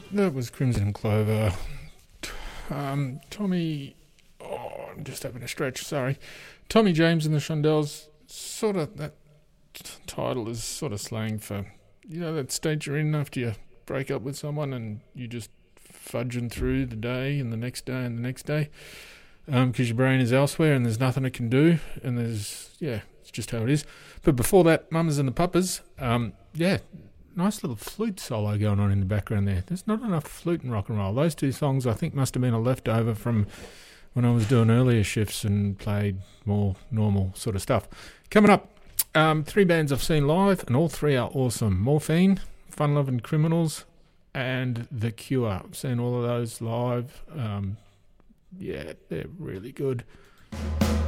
that was Crimson Clover. Tommy... Oh, I'm just having a stretch, sorry. Tommy James and the Shondells, sort of, that title is sort of slang for, that stage you're in after you break up with someone and you just fudging through the day and the next day and the next day because your brain is elsewhere and there's nothing it can do and it's just how it is. But before that, Mamas and the Papas, nice little flute solo going on in the background there. There's not enough flute in rock and roll. Those two songs I think must have been a leftover from when I was doing earlier shifts and played more normal sort of stuff. Coming up, 3 bands I've seen live, and all 3 are awesome. Morphine, Fun Loving Criminals, and The Cure. I've seen all of those live. They're really good.